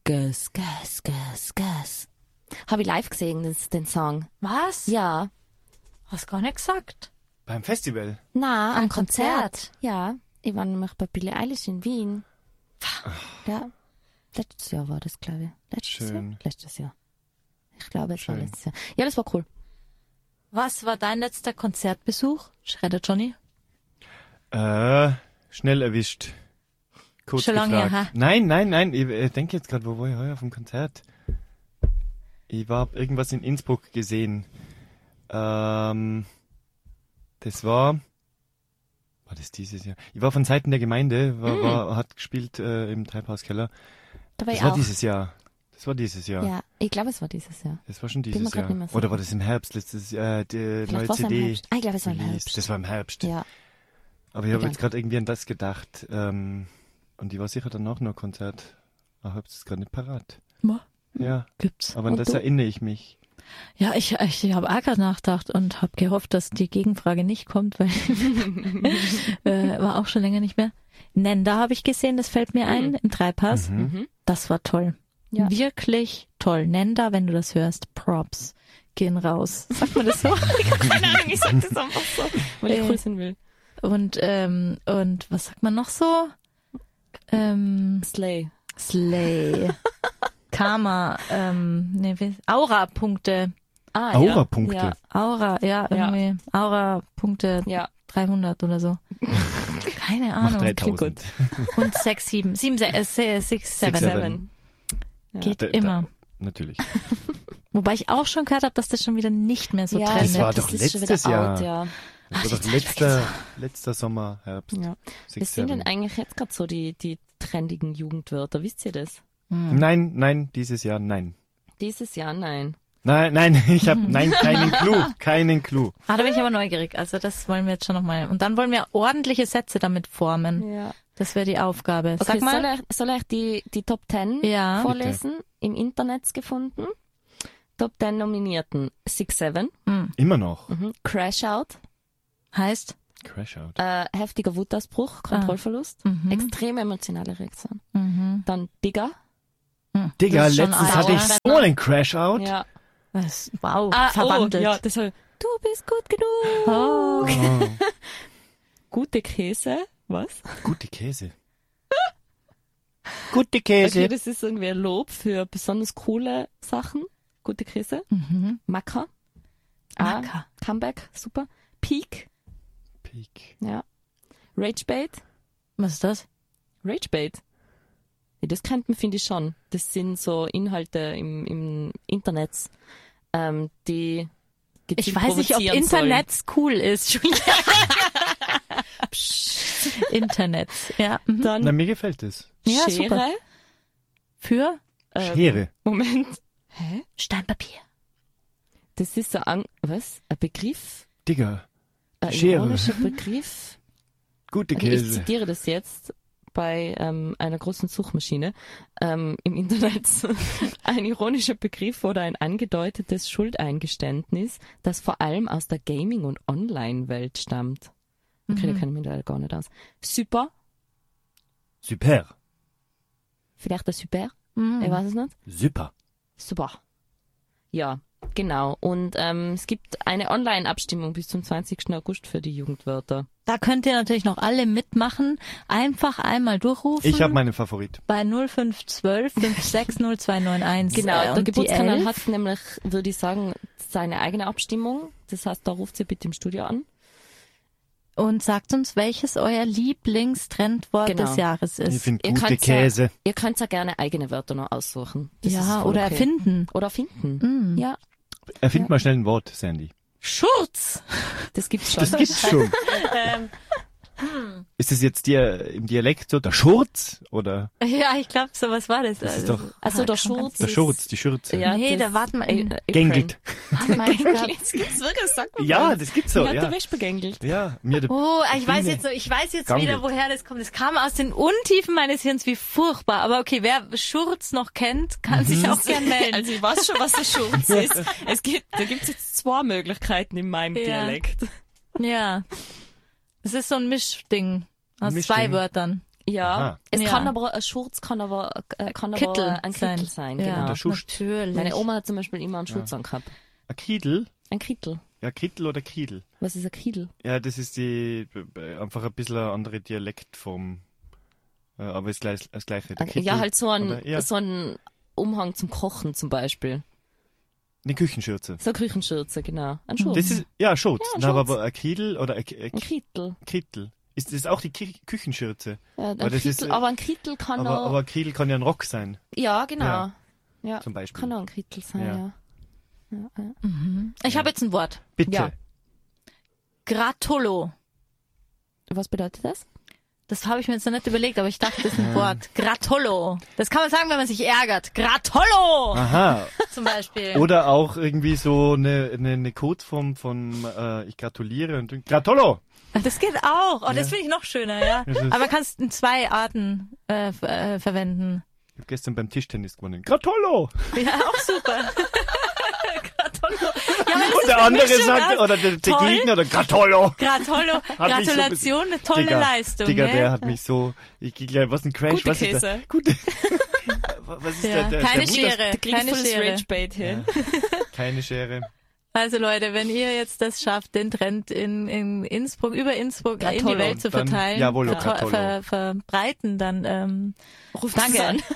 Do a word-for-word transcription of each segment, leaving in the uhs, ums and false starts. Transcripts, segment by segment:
Gas, Gas, Gas, Gas. Habe ich live gesehen, das, den Song. Was? Ja. Hast gar nicht gesagt. Beim Festival? Na, am Ein Konzert. Konzert. Ja. Ich war nämlich bei Billie Eilish in Wien. Ja. Letztes Jahr war das, glaube ich. Letztes Schön. Jahr? Letztes Jahr. Ich glaube, es Schön. war letztes Jahr. Ja, das war cool. Was war dein letzter Konzertbesuch? Schredder Johnny? Äh, schnell erwischt. Kurz Schon lange gefragt. her, ha? Nein, nein, nein, ich äh, denke jetzt gerade, wo war ich heuer auf dem Konzert? Ich war irgendwas in Innsbruck gesehen. Ähm, das war, war das dieses Jahr? Ich war von Seiten der Gemeinde, war, Mm. war, hat gespielt äh, im Treibhauskeller. Da war Das ich war auch. dieses Jahr. Das war dieses Jahr. Ja, ich glaube, es war dieses Jahr. Das war schon Bin mir dieses grad Jahr. nicht mehr sicher. Oder war das im Herbst letztes Jahr? Äh, die Vielleicht neue war es im C D. Herbst. Ah, ich glaube, es war im released. Herbst. Das war im Herbst. Ja. Aber ich habe Egal. jetzt gerade irgendwie an das gedacht. Ähm, und ich war sicher danach noch Konzert. Aber ich habe es gerade nicht parat. Ma? Ja, Gibt's. aber an Und das du? erinnere ich mich. Ja, ich, ich habe auch gerade nachgedacht und habe gehofft, dass die Gegenfrage nicht kommt, weil äh, war auch schon länger nicht mehr. Nenda habe ich gesehen, das fällt mir ein, im Treibhaus. Mhm. Das war toll. Ja. Wirklich toll. Nenda, wenn du das hörst, Props. Gehen raus. Sagt man das so? Keine Ahnung, ich sag das einfach so, weil ich Äh. cool sein will. Und, ähm, und was sagt man noch so? Ähm, Slay. Slay. Karma, ähm, nee, wie- Aura-Punkte. Ah, Aura-Punkte. Ja, Aura, ja, irgendwie. Aura-Punkte ja. dreihundert oder so. Keine Mach Ahnung. dreitausend. Und sechs, sieben, sieben, sechs, sechs, sechs, Six, sieben. seven. Ja. Geht Da- da- immer. Natürlich. Wobei ich auch schon gehört habe, dass das schon wieder nicht mehr so Ja, trendet. Das war das doch ist schon letztes wieder Jahr. out, ja. Das war Ach, doch die letzter, letzter Sommer, Herbst. Ja. Six, Was sind denn seven. eigentlich jetzt gerade so die, die trendigen Jugendwörter? Wisst ihr das? Hm. Nein, nein, dieses Jahr nein. Dieses Jahr nein. Nein, nein, ich habe nein, keinen Clou, keinen Clou. Ah, da bin ich aber neugierig. Also das wollen wir jetzt schon nochmal. Und dann wollen wir ordentliche Sätze damit formen. Ja. Das wäre die Aufgabe. Okay, Sag mal. Soll, ich, soll ich die, die Top Ten Ja. vorlesen? Im Internet gefunden. Top Ten Nominierten. Six Seven. Hm. Immer noch. Mhm. Crash Out. Heißt? Crash out. Äh, heftiger Wutausbruch. Kontrollverlust. Mhm. Extreme emotionale Reaktion. Mhm. Dann Digger. Hm. Digga, Das ist schon letztens alt. hatte ich so einen Crash out. Ja. Das, wow, Ah, verwandelt. Oh, ja, das soll, du bist gut genug. Oh. Oh, Gute Käse. Was? gute Käse. Gute Okay, Käse. das ist irgendwie ein Lob für besonders coole Sachen. Gute Käse. Mhm. Macker. Ah, Macker. Comeback. Super. Peak. Peak. Ja. Ragebait. Was ist das? Ragebait. Ja, das kennt man, finde ich schon. Das sind so Inhalte im, im Internet, ähm, die gezielt Ich weiß nicht, ob provozieren Internet cool ist. Internet, ja. Mhm. sollen. Dann Na, mir gefällt es. Ja, Schere. super. Für ähm, Schere. Moment. Hä? Steinpapier. Das ist so ein, was? Ein Begriff? Digga, Ein Schere. ironischer Begriff? gute Okay, ich Käse. zitiere das jetzt bei ähm, einer großen Suchmaschine ähm, im Internet. Ein ironischer Begriff oder ein angedeutetes Schuldeingeständnis, das vor allem aus der Gaming- und Online-Welt stammt. Okay, da Mhm. kann ich mich da gar nicht aus. Super, Super. vielleicht der Super, Mhm. ich weiß es nicht. Super. Super. Ja, genau. Und ähm, es gibt eine Online-Abstimmung bis zum zwanzigsten August für die Jugendwörter. Da könnt ihr natürlich noch alle mitmachen. Einfach einmal durchrufen. Ich habe meinen Favorit. bei null fünf zwölf fünf sechs null zwei neun eins. Genau, äh, der und die Geburtskanal elf. hat nämlich, würde ich sagen, seine eigene Abstimmung. Das heißt, da ruft sie bitte im Studio an. Und sagt uns, welches euer Lieblingstrendwort Genau. des Jahres Ich ist. finde Ihr gute könnt's ja- Käse. Ihr könnt ja gerne eigene Wörter noch aussuchen. Das ist Ja, voll oder okay. erfinden. Oder finden. Mhm. Ja, Erfind Ja. mal schnell ein Wort, Sandy. Schurz! das gibt's schon. Das gibt's schon. Ähm, Ist das jetzt dir im Dialekt so der Schurz oder ja, ich glaube, so was war das. Das ist Also, doch- Also der ah, kann man Schurz der ist- Schurz, die Schürze? Ja, Nee, das- da warten wir- Äh, äh, Gängelt. Oh mein Gott. Das gibt's wirklich, sag mal. Ja, was. das gibt's so, Mir hat ja. der Wäsche begängelt. Ja, mir der Oh, ich weiß Biene. jetzt, so, ich weiß jetzt Gangelt. wieder, woher das kommt. Es kam aus den Untiefen meines Hirns, wie furchtbar. Aber okay, wer Schurz noch kennt, kann sich auch gern melden. Also ich weiß schon, was der Schurz ist. Es gibt, da gibt's jetzt zwei Möglichkeiten in meinem Ja. Dialekt. Ja. Es ist so ein Mischding aus Mischding. zwei Wörtern. Ja, Aha. es Ja. kann aber, ein Schurz kann aber, äh, kann Kittel aber ein Kittel sein, Ja, genau. Der Schust. natürlich. Meine Oma hat zum Beispiel immer einen Schurz angehabt. Ein Kiedel? Ein Kittel. Ja, Kittel oder Kiedel. Was ist ein Kittel? Ja, das ist die äh, einfach ein bisschen eine andere Dialektform. Äh, aber ist gleich, das gleiche. Der Kittel, Ja, halt so ein, oder, ja, so ein Umhang zum Kochen zum Beispiel. eine Küchenschürze. So eine Küchenschürze, genau. Ein Schurz. Das ist, ja, Schutz. Ja, ein Na, aber, Schurz. aber ein Kiedel oder ein, ein ein Kittel. Kittel. Ist das auch die Kü Küchenschürze? Ja, ein Aber das Kittel, ist, äh, aber ein Kittel kann Aber, auch, aber ein Kiedel kann ja ein Rock sein, ja, genau. Ja. Ja, zum Beispiel. kann auch ein Kittel sein, Ja. ja. ja. ja. Ich habe jetzt ein Wort. Bitte. Ja. Gratolo. Was bedeutet das? Das habe ich mir jetzt noch nicht überlegt, aber ich dachte, das ist ein Wort. Gratolo. Das kann man sagen, wenn man sich ärgert. Gratolo! Aha. Zum Beispiel. Oder auch irgendwie so eine, eine, eine Codeform von äh, ich gratuliere und Gratolo. Das geht auch. Oh, Ja. das finde ich noch schöner, ja. Das ist- Aber man kann es in zwei Arten äh, f- äh, verwenden. Ich habe gestern beim Tischtennis gewonnen. Gratolo! Ja, auch super. Gratolo. Ja, aber das Und ist der eine andere Mischung sagt, aus oder der, der toll. Gegner, oder Gratolo! Gratolo. Hat mich so Gratulation, eine tolle Digga, Leistung. Digga, ne? der hat mich so, ich gehe gleich, was ein Crash, Gute was ist Käse. der? Gute. Was ist Ja, der, der, keine der Schere. Du kriegst Keine volles Schere. Rage-Bait hin. Keine Schere. Also Leute, wenn ihr jetzt das schafft, den Trend in, in Innsbruck, über Innsbruck in die Gratolo. Welt zu Dann- verteilen, jawollo, ver, Gratolo. ver, verbreiten, dann ähm, Ruft danke. uns an.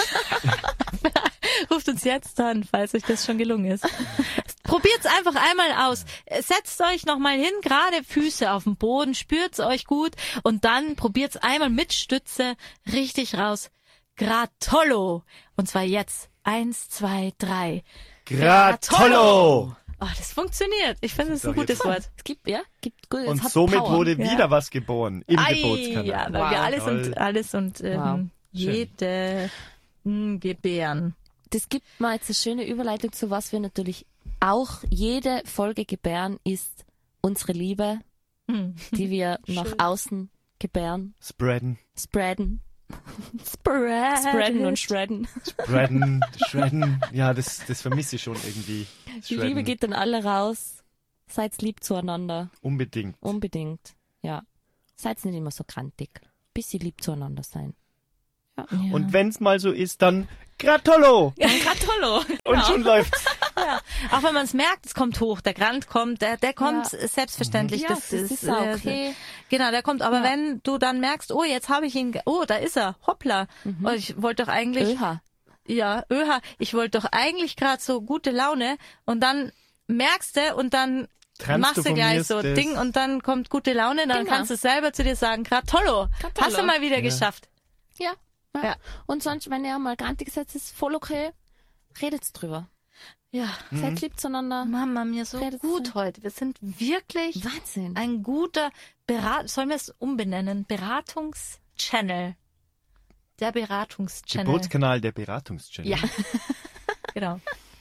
Ruft uns jetzt an, falls euch das schon gelungen ist. Probiert's einfach einmal aus. Setzt euch nochmal hin, gerade Füße auf dem Boden, spürt's euch gut und dann probiert's einmal mit Stütze richtig raus. Gratolo. Und zwar jetzt. Eins, zwei, drei. Gratolo! Oh, das funktioniert. Ich finde, das ist ein doch gutes jetzt- Wort. Es gibt, ja, gibt gut. es Und hat somit Power. wurde Ja. wieder was geboren im Ei, Geburtskanal. ja, weil Wow. wir alles Toll. und alles und ähm, Wow. jede mh, gebären. Das gibt mal jetzt eine schöne Überleitung zu was wir natürlich auch jede Folge gebären, ist unsere Liebe, Hm. die wir nach außen gebären, Spreaden, spreaden, Spread spreaden und it. shredden. spreaden, shredden. Ja, das, das vermisse ich schon irgendwie. Die Liebe geht dann alle raus. Seid lieb zueinander. Unbedingt. Unbedingt. Ja. Seid nicht immer so krantig. Bisschen lieb zueinander sein. Ja. Und wenn's mal so ist, dann Gratolo! Dann Gratolo. Und schon läuft's. Ja, auch wenn man es merkt, es kommt hoch, der Grant kommt, der, der kommt Ja. selbstverständlich. Ja, das, das ist auch äh, okay. Genau, der kommt. Aber Ja. wenn du dann merkst, oh, jetzt habe ich ihn, ge- oh, da ist er, hoppla. Mhm. Oh, ich wollte doch eigentlich, Öha. ja, öha, ich wollte doch eigentlich gerade so gute Laune und dann merkst du und dann Trennst machst du du von gleich mir so das- Ding und dann kommt gute Laune, dann Genau. kannst du selber zu dir sagen, Gratolo, Gratolo. hast du mal wieder Ja. geschafft. Ja. ja. Ja. Und sonst, wenn ihr mal grantig seid, ist voll okay. Redet's drüber. Ja, Seid lieb zueinander. Mama, mir so Redet gut so. heute. Wir sind wirklich Wahnsinn. ein guter Berat, sollen wir es umbenennen? Beratungschannel. Der Beratungschannel. Geburtskanal der Beratungschannel. Ja. Genau.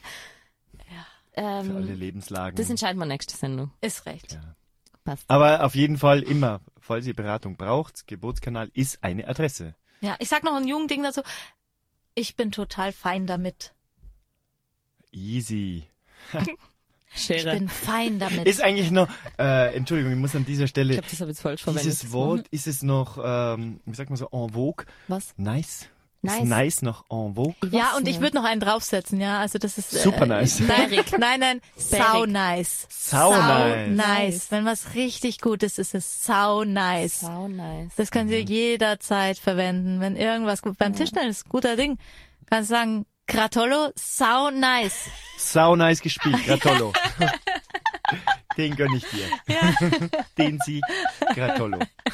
Für alle Ähm, Lebenslagen. das entscheiden wir nächste Sendung. Ist recht. Ja. Passt. Aber auf jeden Fall immer, falls ihr Beratung braucht, Geburtskanal ist eine Adresse. Ja, ich sag noch ein jungen Ding dazu. Ich bin total fein damit. Easy. Ich Schere. bin fein damit. Ist eigentlich noch, äh, Entschuldigung, ich muss an dieser Ich Stelle, glaube, das habe ich jetzt falsch verwendet. dieses Wort, ist es noch, ähm, wie sagt man so, en vogue? Was? Nice? Nice. Ist nice noch en vogue? Ich ja, weiß und ich nicht. würde noch einen draufsetzen, ja. Also das ist Super äh, nice. Nein, nein, nein, sau nice. Sau nice. nice. Wenn was richtig gut ist, ist es sau nice. Sau nice. Das könnt ihr jederzeit verwenden. Wenn irgendwas gut beim Tischtennis ist ein guter Ding, kannst du sagen, Gratolo, sau nice. Sau nice gespielt, Gratolo. Den gönn ich dir. Ja. Den Sieg, Gratolo.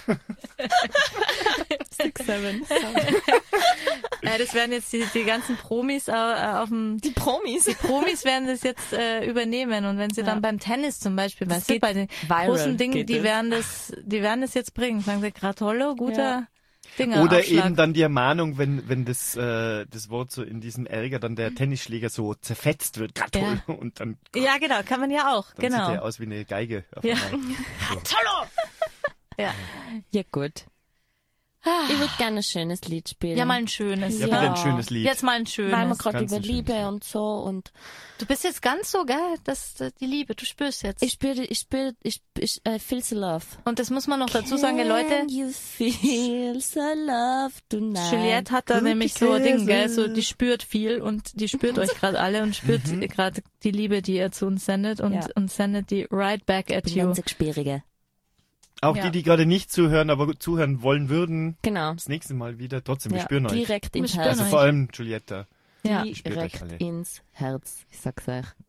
Six, seven. Ja, das werden jetzt die, die ganzen Promis äh, auf dem Die Promis. Die Promis werden das jetzt äh, übernehmen und wenn sie Ja. dann beim Tennis zum Beispiel, Das weißt du, geht bei den viral, großen Dingen, geht die es. werden das, die werden das jetzt bringen. Sagen sie, Gratolo, guter Ja. Dinger. Oder Aufschlag. eben dann die Ermahnung, wenn, wenn das, äh, das Wort so in diesem Ärger dann der Tennisschläger so zerfetzt wird, Gratolo, und dann, Ja, genau, kann man ja auch, dann genau. sieht er aus wie eine Geige. Auf Ja. einmal. Gratolo! Ja. Ja, gut. Ich würde gerne ein schönes Lied spielen. Ja, mal ein schönes. Ja, Ja. bitte ein schönes Lied. Jetzt mal ein schönes. Weil wir gerade Ganz über ein schönes Liebe Lied. und so und Du bist jetzt ganz so, gell? Das, das die Liebe, du spürst jetzt. ich spüre, ich spüre, ich, ich äh, feel the love. Und das muss man noch dazu sagen, Leute. Can you feel the love tonight? Juliette hat da nämlich so ein Ding, gell? So, die spürt viel und die spürt euch gerade alle und spürt gerade die Liebe, die ihr zu uns sendet und, Ja. und sendet die right back at you. Ganz Schwierige. Auch Ja. die, die gerade nicht zuhören, aber zuhören wollen würden, Genau. das nächste Mal wieder. Trotzdem, wir Ja, spüren euch. direkt ins Wir spüren Herz. Also euch. vor allem Julietta. Ja. spürt euch Direkt alle. ins Herz. Ich sag's euch.